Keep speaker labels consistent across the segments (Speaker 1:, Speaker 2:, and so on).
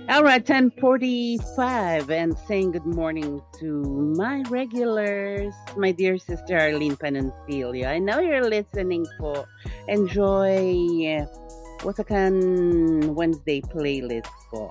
Speaker 1: All right, 10:45 and saying good morning to my regulars, my dear sister Arlene Panancilio. I know you're listening po. Enjoy what's a Wednesday playlist po.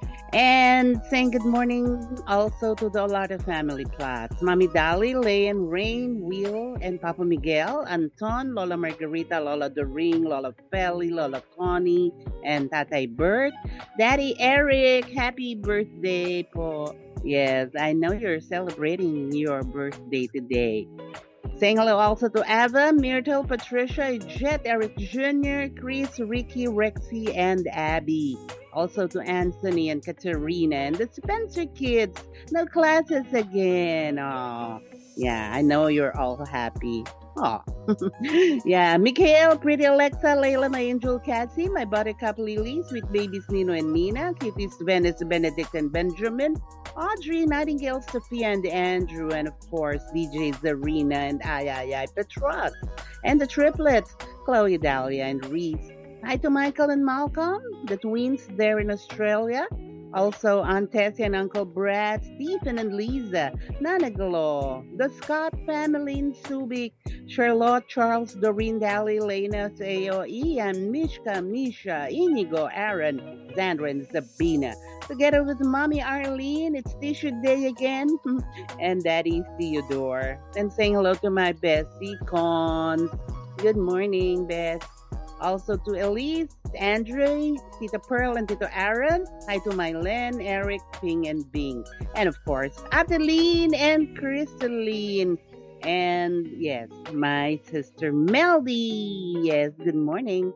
Speaker 1: And saying good morning also to the Olada family plots. Mami Dali, Leon, Rain, Will, and Papa Miguel, Anton, Lola Margarita, Lola Doring, Lola Feli, Lola Connie, and Tatay Bert. Daddy Eric, happy birthday po. Yes, I know you're celebrating your birthday today. Saying hello also to Ava, Myrtle, Patricia, Jet, Eric Jr., Chris, Ricky, Rexy, and Abby. Also to Anthony and Katerina and the Spencer kids. No classes again. Oh, yeah, I know you're all happy. Oh, yeah. Mikhail, Pretty Alexa, Layla, my angel Cassie, my buttercup Lily, sweet babies Nino and Nina, cuties Venice, Benedict, and Benjamin, Audrey, Nightingale, Sophia, and Andrew, and of course, DJ Zarina and Ay Petros, and the triplets, Chloe, Dahlia, and Reese. Hi to Michael and Malcolm, the twins there in Australia. Also, Aunt Tessie and Uncle Brad, Stephen and Lisa, Nana Galo, the Scott family in Subic, Charlotte, Charles, Doreen, Dally, Lena, Theo, Ian, Mishka, Misha, Inigo, Aaron, Sandra, and Sabina. Together with Mommy Arlene, it's tissue day again, and Daddy Theodore. And saying hello to my Bessie Cons. Good morning, Bess. Also to Elise, Andre, Tita Pearl, and Tito Aaron. Hi to Mylen, Eric, Ping, and Bing. And of course, Adeline and Crystalline. And yes, my sister Meldy. Yes, good morning.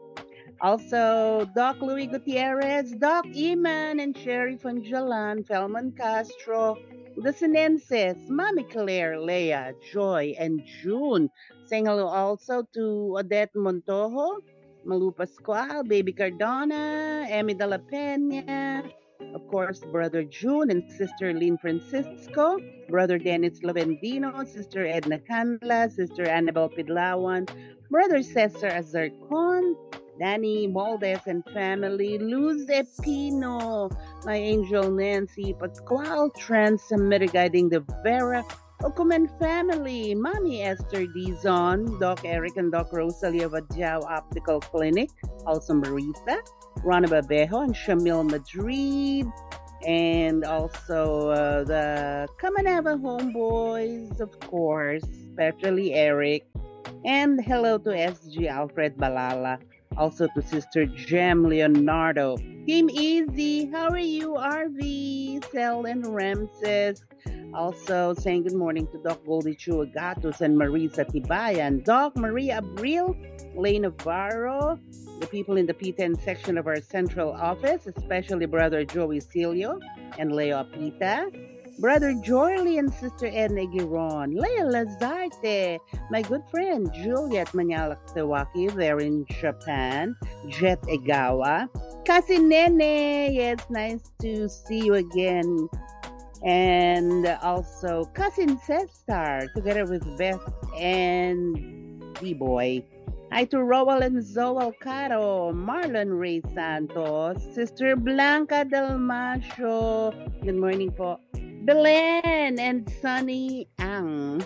Speaker 1: Also, Doc Louis Gutierrez, Doc Iman, and Sherry Fanjalan, Felman Castro, the Sinenses, Mami Claire, Leah, Joy, and June. Saying hello also to Odette Montojo, Malu Pascual, Baby Cardona, Emmy de la Peña, of course, Brother June and Sister Lynn Francisco, Brother Dennis Lavendino, Sister Edna Canla, Sister Annabel Pidlawan, Brother Cesar Azarcon, Danny Moldes and family, Luz Epino, my angel Nancy Pascual, Trans Mitigating the Vera, Okuman family, Mommy Esther Dizon, Doc Eric and Doc Rosalie of Adjao Optical Clinic, also Marisa, Rana Babejo and Shamil Madrid, and also the Kamanava homeboys, of course, especially Eric. And hello to SG Alfred Balala. Also to Sister Gem Leonardo. Team Easy, how are you, RV, Cel, and Ramses? Also saying good morning to Doc Goldie Chuagatos and Marisa Tibayan. Doc Maria Abril, Lane Navarro, the people in the P10 section of our central office, especially Brother Joey Cilio and Leo Apita. Brother Jorley and Sister Edna Giron, Leia Lazarte, my good friend Juliet Manyalak Tewaki there in Japan, Jet Egawa, Cousin Nene, yes, nice to see you again. And also Cousin Cesar, together with Beth and D-Boy. Hi to Rowell and Zoe Caro, Marlon Ray Santos, Sister Blanca Dalmasio. Good morning po. Belen and Sunny Ang.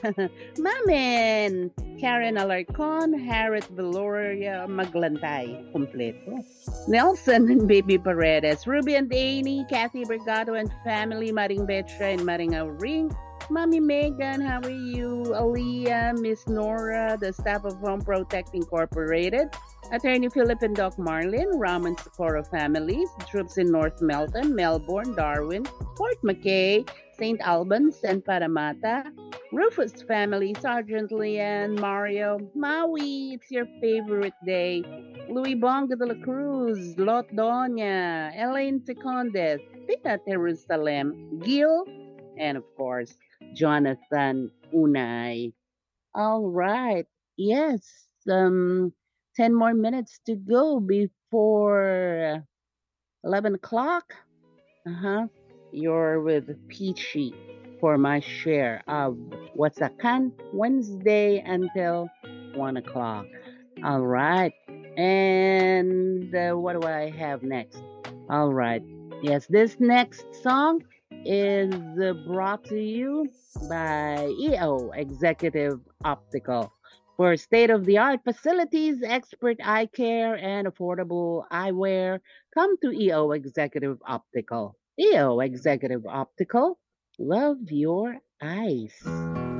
Speaker 1: Mamen, Karen Alarcon, Harriet Valoria Maglantay. Kompleto. Nelson and Baby Paredes, Ruby and Danny, Kathy Brigado and family, Maring Betra and Maring Auring, Mommy Megan, how are you? Aaliyah, Miss Nora, the staff of Home Protect Incorporated, Attorney Philip and Doc Marlin, Raman Socorro families, troops in North Melton, Melbourne, Darwin, Port McKay, St. Albans, and Paramata, Rufus family, Sergeant Leanne, Mario, Maui, it's your favorite day, Louis Bonga de la Cruz, Lot Doña, Elaine Secondes, Pita Jerusalem, Gil, and of course, Jonathan Unai. All right. Yes. 10 more minutes to go before 11 o'clock. Uh-huh. You're with Peachy for my share of What's a Can Wednesday until 1 o'clock. All right. And what do I have next? All right. Yes, this next song is brought to you by EO Executive Optical. For state of the art facilities, expert eye care, and affordable eyewear, come to EO Executive Optical. EO Executive Optical, love your eyes.